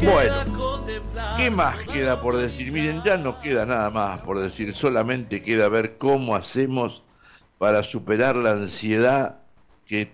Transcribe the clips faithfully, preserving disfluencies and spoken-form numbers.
Bueno, ¿qué más queda por decir? Miren, ya no queda nada más por decir, solamente queda ver cómo hacemos para superar la ansiedad que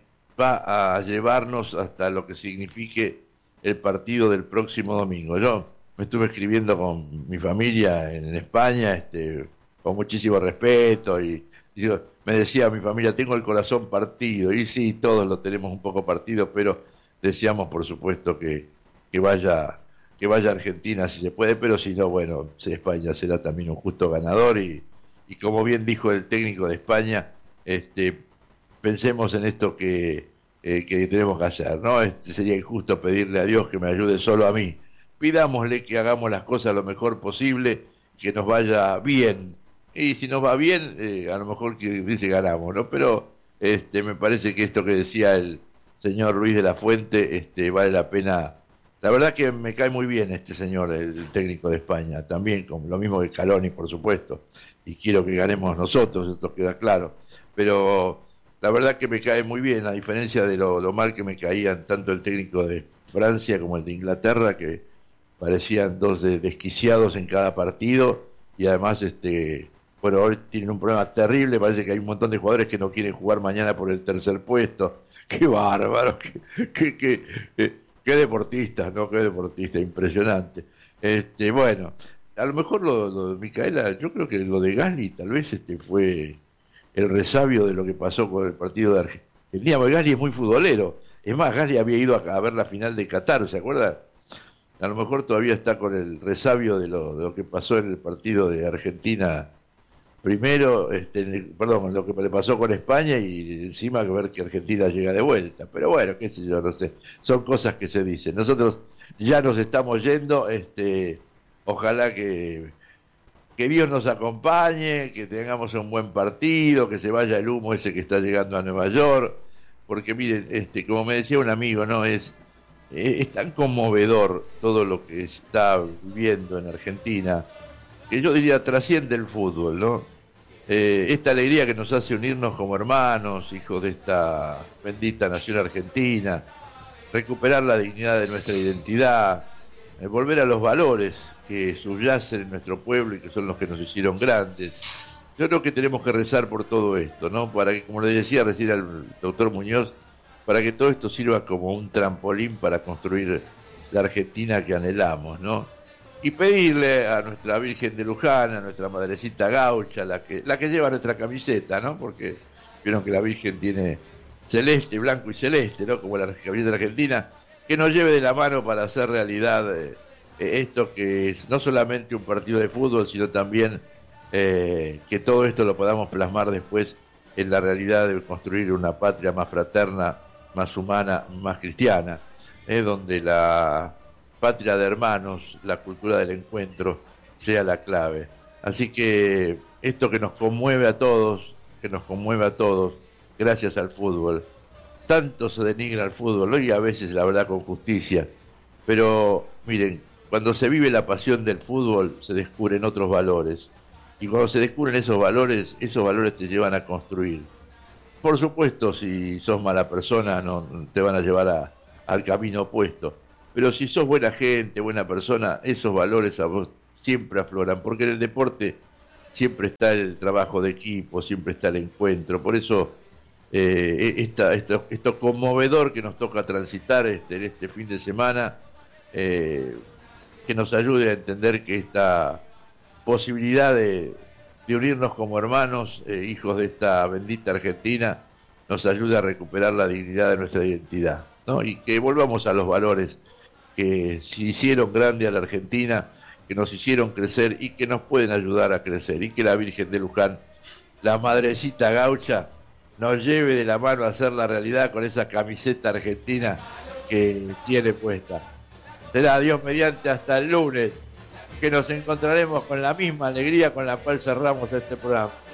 va a llevarnos hasta lo que signifique el partido del próximo domingo. Yo me estuve escribiendo con mi familia en España, este, con muchísimo respeto, y, y yo, me decía mi familia, tengo el corazón partido, y sí, todos lo tenemos un poco partido, pero deseamos, por supuesto, que, que vaya que vaya a Argentina si se puede, pero si no, bueno, España será también un justo ganador, y, y como bien dijo el técnico de España, este, pensemos en esto que, eh, que tenemos que hacer, ¿no? Este, sería injusto pedirle a Dios que me ayude solo a mí. Pidámosle que hagamos las cosas lo mejor posible, que nos vaya bien. Y si nos va bien, eh, a lo mejor que dice ganamos, ¿no? Pero este, me parece que esto que decía el señor Luis de la Fuente, este, vale la pena. La verdad que me cae muy bien este señor, el técnico de España, también, con lo mismo que Scaloni, por supuesto, y quiero que ganemos nosotros, esto queda claro, pero la verdad que me cae muy bien, a diferencia de lo, lo mal que me caían tanto el técnico de Francia como el de Inglaterra, que parecían dos de, desquiciados en cada partido, y además, este, bueno, hoy tienen un problema terrible, parece que hay un montón de jugadores que no quieren jugar mañana por el tercer puesto. ¡Qué bárbaro! ¡Qué, qué, qué, eh, qué deportista, ¿no? Qué deportista, impresionante. Este, bueno, a lo mejor lo, lo de Micaela, yo creo que lo de Gasly tal vez este fue el resabio de lo que pasó con el partido de Argentina, porque Gasly es muy futbolero. Es más, Gasly había ido a, a ver la final de Qatar, ¿se acuerda? A lo mejor todavía está con el resabio de lo, de lo que pasó en el partido de Argentina primero, este, perdón, lo que le pasó con España, y encima ver que Argentina llega de vuelta. Pero bueno, qué sé yo, no sé. Son cosas que se dicen. Nosotros ya nos estamos yendo, este, ojalá que, que Dios nos acompañe, que tengamos un buen partido, que se vaya el humo ese que está llegando a Nueva York, porque miren, este, como me decía un amigo, ¿no? Es, es tan conmovedor todo lo que está viviendo en Argentina, que yo diría trasciende el fútbol, ¿no? Eh, esta alegría que nos hace unirnos como hermanos, hijos de esta bendita nación argentina, recuperar la dignidad de nuestra identidad, eh, volver a los valores que subyacen en nuestro pueblo y que son los que nos hicieron grandes. Yo creo que tenemos que rezar por todo esto, ¿no? Para que, como le decía recién al doctor Muñoz, para que todo esto sirva como un trampolín para construir la Argentina que anhelamos, ¿no? Y pedirle a nuestra Virgen de Luján, a nuestra Madrecita Gaucha, la que, la que lleva nuestra camiseta, ¿no? Porque vieron que la Virgen tiene celeste, blanco y celeste, ¿no? Como la camiseta de Argentina, que nos lleve de la mano para hacer realidad eh, esto que es no solamente un partido de fútbol, sino también eh, que todo esto lo podamos plasmar después en la realidad de construir una patria más fraterna, más humana, más cristiana, eh, donde la patria de hermanos, la cultura del encuentro, sea la clave. Así que esto que nos conmueve a todos, que nos conmueve a todos, gracias al fútbol. Tanto se denigra al fútbol, y a veces la verdad con justicia, pero miren, cuando se vive la pasión del fútbol se descubren otros valores, y cuando se descubren esos valores, esos valores te llevan a construir. Por supuesto, si sos mala persona no te van a llevar a, al camino opuesto, pero si sos buena gente, buena persona, esos valores a vos siempre afloran, porque en el deporte siempre está el trabajo de equipo, siempre está el encuentro. Por eso eh, esta, esto, esto conmovedor que nos toca transitar este, en este fin de semana, eh, que nos ayude a entender que esta posibilidad de, de unirnos como hermanos, eh, hijos de esta bendita Argentina, nos ayude a recuperar la dignidad de nuestra identidad, ¿no? Y que volvamos a los valores que se hicieron grande a la Argentina, que nos hicieron crecer y que nos pueden ayudar a crecer, y que la Virgen de Luján, la Madrecita Gaucha, nos lleve de la mano a hacer la realidad con esa camiseta argentina que tiene puesta. Será Dios mediante hasta el lunes, que nos encontraremos con la misma alegría con la cual cerramos este programa.